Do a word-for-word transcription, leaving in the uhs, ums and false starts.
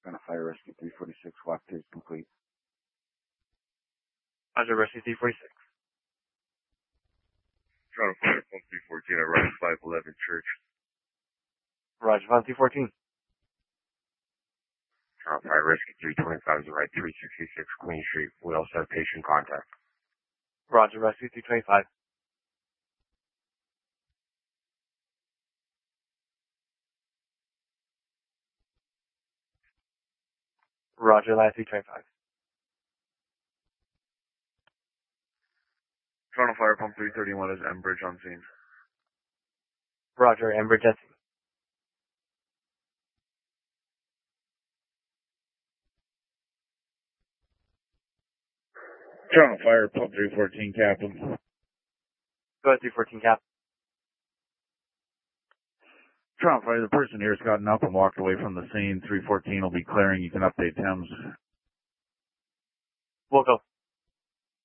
Toronto Fire Rescue three forty-six, walk through is complete. Roger, Rescue three forty-six. Toronto Fire Pump three fourteen, I run five eleven Church. Roger, Pump three fourteen. Toronto Fire Rescue three twenty-five is right three sixty-six Queen Street. We also have patient contact. Roger, Rescue three twenty-five. Roger, line three twenty-five. Toronto Fire Pump three thirty-one is Enbridge on scene. Roger, Enbridge at scene. Toronto Fire Pump three fourteen, Captain. Go ahead, three fourteen, Cap. Toronto Fire, the person here has gotten up and walked away from the scene. three fourteen will be clearing. You can update Thames. We'll go.